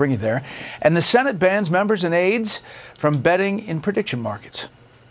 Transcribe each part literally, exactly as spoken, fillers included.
bring you there. And the Senate bans members and aides from betting in prediction markets.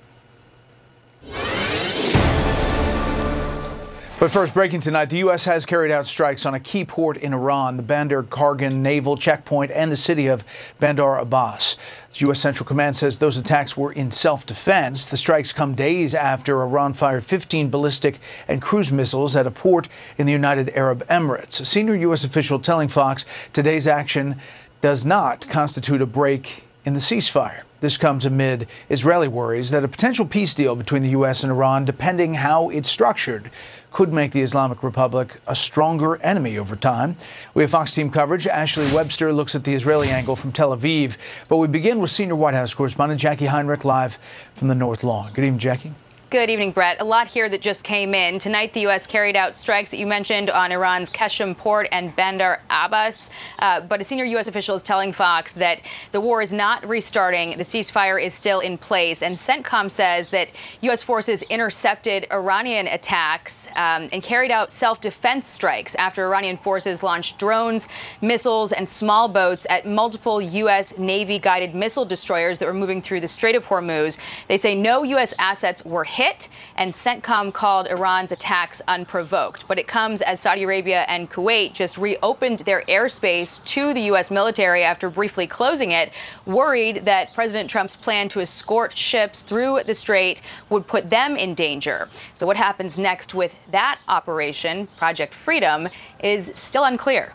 But first, breaking tonight, the U S has carried out strikes on a key port in Iran, the Bandar Kargan naval checkpoint, and the city of Bandar Abbas. The U S Central Command says those attacks were in self-defense. The strikes come days after Iran fired fifteen ballistic and cruise missiles at a port in the United Arab Emirates. A senior U S official telling Fox today's action does not constitute a break in the ceasefire. This comes amid Israeli worries that a potential peace deal between the U S and Iran, depending how it's structured, could make the Islamic Republic a stronger enemy over time. We have Fox team coverage. Ashley Webster looks at the Israeli angle from Tel Aviv. But we begin with senior White House correspondent Jackie Heinrich live from the North Lawn. Good evening, Jackie. Good evening, Brett. A lot here that just came in. Tonight, the U S carried out strikes that you mentioned on Iran's Qeshm port and Bandar Abbas. Uh, but a senior U S official is telling Fox that the war is not restarting. The ceasefire is still in place. And CENTCOM says that U S forces intercepted Iranian attacks um, and carried out self-defense strikes after Iranian forces launched drones, missiles, and small boats at multiple U S Navy-guided missile destroyers that were moving through the Strait of Hormuz. They say no U S assets were hit. Hit, and CENTCOM called Iran's attacks unprovoked. But it comes as Saudi Arabia and Kuwait just reopened their airspace to the U S military after briefly closing it, worried that President Trump's plan to escort ships through the strait would put them in danger. So what happens next with that operation, Project Freedom, is still unclear.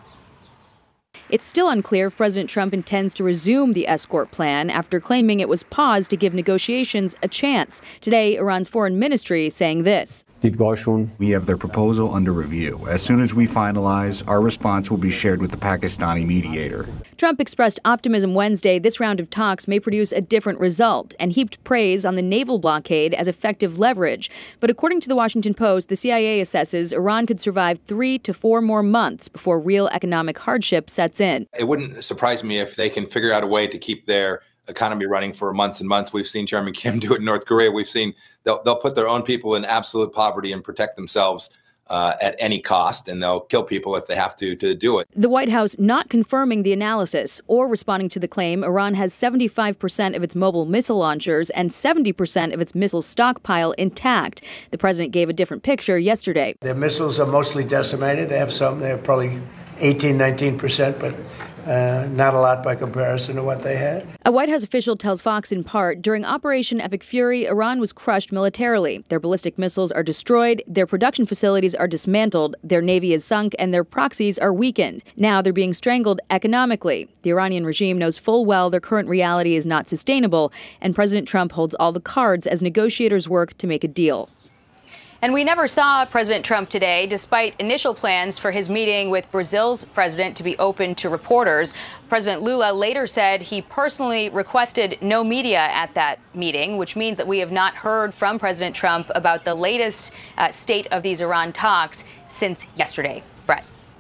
It's still unclear if President Trump intends to resume the escort plan after claiming it was paused to give negotiations a chance. Today, Iran's foreign ministry is saying this. We have their proposal under review. As soon as we finalize, our response will be shared with the Pakistani mediator. Trump expressed optimism Wednesday this round of talks may produce a different result and heaped praise on the naval blockade as effective leverage. But according to the Washington Post, the C I A assesses Iran could survive three to four more months before real economic hardship sets in. It wouldn't surprise me if they can figure out a way to keep their economy running for months and months. We've seen Chairman Kim do it in North Korea. We've seen they'll, they'll put their own people in absolute poverty and protect themselves uh, at any cost, and they'll kill people if they have to to do it. The White House not confirming the analysis or responding to the claim Iran has seventy-five percent of its mobile missile launchers and seventy percent of its missile stockpile intact. The president gave a different picture yesterday. Their missiles are mostly decimated. They have some, they have probably eighteen, nineteen percent, but Uh, not a lot by comparison to what they had. A White House official tells Fox in part, during Operation Epic Fury, Iran was crushed militarily. Their ballistic missiles are destroyed, their production facilities are dismantled, their navy is sunk, and their proxies are weakened. Now they're being strangled economically. The Iranian regime knows full well their current reality is not sustainable, and President Trump holds all the cards as negotiators work to make a deal. And we never saw President Trump today, despite initial plans for his meeting with Brazil's president to be open to reporters. President Lula later said he personally requested no media at that meeting, which means that we have not heard from President Trump about the latest uh, state of these Iran talks since yesterday. Brett.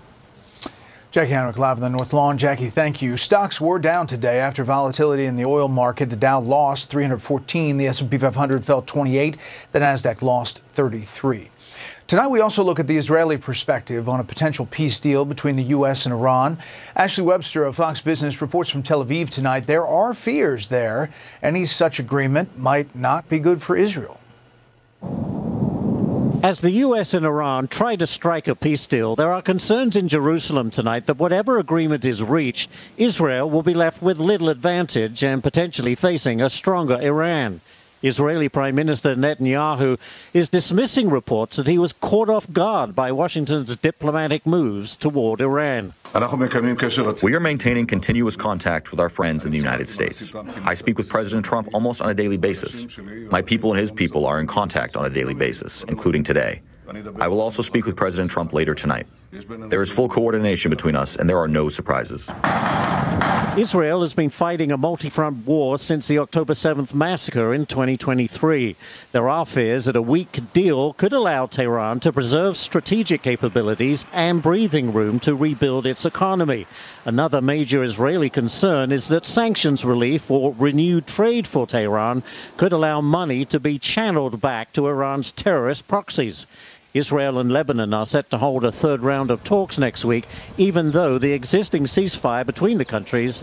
Jackie Heinrich live on the North Lawn. Jackie, thank you. Stocks were down today after volatility in the oil market. The Dow lost three hundred fourteen. The S and P five hundred fell twenty-eight. The Nasdaq lost thirty-three. Tonight, we also look at the Israeli perspective on a potential peace deal between the U S and Iran. Ashley Webster of Fox Business reports from Tel Aviv tonight. There are fears there any such agreement might not be good for Israel. As the U S and Iran try to strike a peace deal, there are concerns in Jerusalem tonight that whatever agreement is reached, Israel will be left with little advantage and potentially facing a stronger Iran. Israeli Prime Minister Netanyahu is dismissing reports that he was caught off guard by Washington's diplomatic moves toward Iran. We are maintaining continuous contact with our friends in the United States. I speak with President Trump almost on a daily basis. My people and his people are in contact on a daily basis, including today. I will also speak with President Trump later tonight. There is full coordination between us, and there are no surprises. Israel has been fighting a multi-front war since the October seventh massacre in twenty twenty-three. There are fears that a weak deal could allow Tehran to preserve strategic capabilities and breathing room to rebuild its economy. Another major Israeli concern is that sanctions relief or renewed trade for Tehran could allow money to be channeled back to Iran's terrorist proxies. Israel and Lebanon are set to hold a third round of talks next week, even though the existing ceasefire between the countries